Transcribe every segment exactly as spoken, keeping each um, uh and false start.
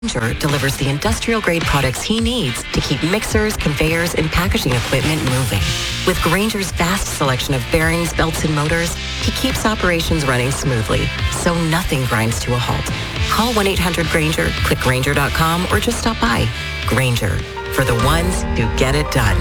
Grainger delivers the industrial-grade products he needs to keep mixers, conveyors, and packaging equipment moving. With Grainger's vast selection of bearings, belts, and motors, he keeps operations running smoothly, so nothing grinds to a halt. Call one eight hundred Grainger, click Grainger dot com, or just stop by. Grainger, for the ones who get it done.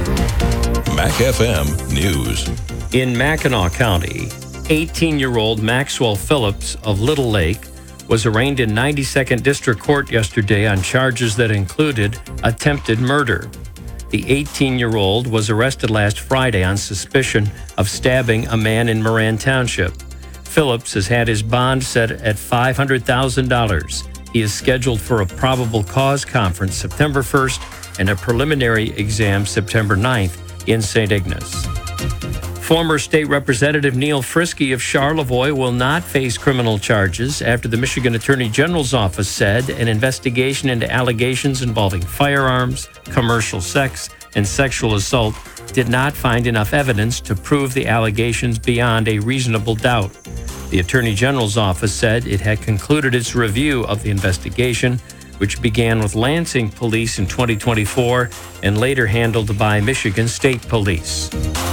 Mac F M News. In Mackinac County, eighteen-year-old Maxwell Phillips of Little Lake was arraigned in ninety-second District Court yesterday on charges that included attempted murder. The eighteen-year-old was arrested last Friday on suspicion of stabbing a man in Moran Township. Phillips has had his bond set at five hundred thousand dollars. He is scheduled for a probable cause conference September first and a preliminary exam September ninth in Saint Ignace. Former State Representative Neil Frisky of Charlevoix will not face criminal charges after the Michigan Attorney General's office said an investigation into allegations involving firearms, commercial sex, and sexual assault did not find enough evidence to prove the allegations beyond a reasonable doubt. The Attorney General's office said it had concluded its review of the investigation, which began with Lansing Police in twenty twenty-four and later handled by Michigan State Police.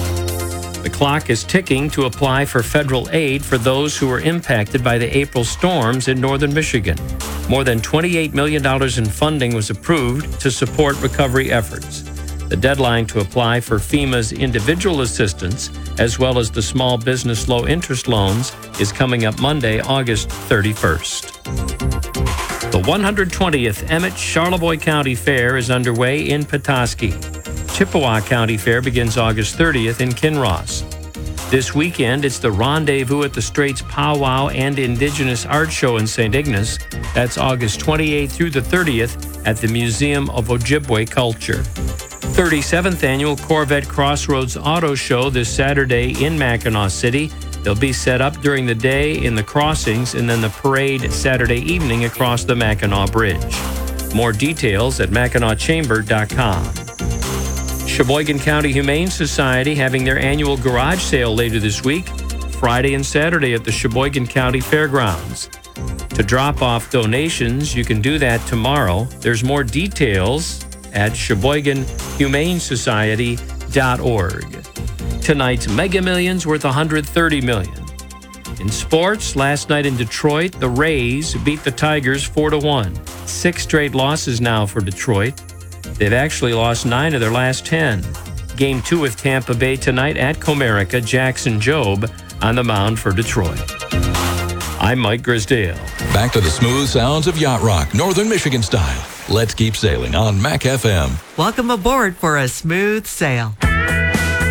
The clock is ticking to apply for federal aid for those who were impacted by the April storms in northern Michigan. More than twenty-eight million dollars in funding was approved to support recovery efforts. The deadline to apply for FEMA's individual assistance, as well as the small business low-interest loans, is coming up Monday, August thirty-first. The one hundred twentieth Emmett Charlevoix County Fair is underway in Petoskey. Chippewa County Fair begins August thirtieth in Kinross. This weekend, it's the Rendezvous at the Straits Powwow and Indigenous Art Show in Saint Ignace. That's August twenty-eighth through the thirtieth at the Museum of Ojibwe Culture. thirty-seventh Annual Corvette Crossroads Auto Show this Saturday in Mackinac City. They'll be set up during the day in the crossings and then the parade Saturday evening across the Mackinac Bridge. More details at Mackinac Chamber dot com. Sheboygan County Humane Society having their annual garage sale later this week, Friday and Saturday at the Sheboygan County Fairgrounds. To drop off donations, you can do that tomorrow. There's more details at Sheboygan Humane Society dot org. Tonight's Mega Millions worth one hundred thirty million dollars. In sports, last night in Detroit, the Rays beat the Tigers four to one. Six straight losses now for Detroit. They've actually lost nine of their last ten. Game two with Tampa Bay tonight at Comerica. Jackson Jobe on the mound for Detroit. I'm Mike Grisdale. Back to the smooth sounds of yacht rock, Northern Michigan style. Let's keep sailing on Mac F M. Welcome aboard for a smooth sail.